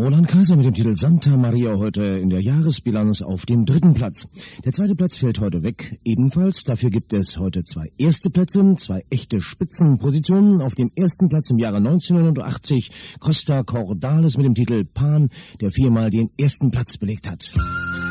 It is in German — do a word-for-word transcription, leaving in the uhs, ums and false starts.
Roland Kaiser mit dem Titel Santa Maria heute in der Jahresbilanz auf dem dritten Platz. Der zweite Platz fällt heute weg, ebenfalls. Dafür gibt es heute zwei erste Plätze, zwei echte Spitzenpositionen. Auf dem ersten Platz im Jahre neunzehnhundertachtzig Costa Cordalis mit dem Titel Pan, der viermal den ersten Platz belegt hat.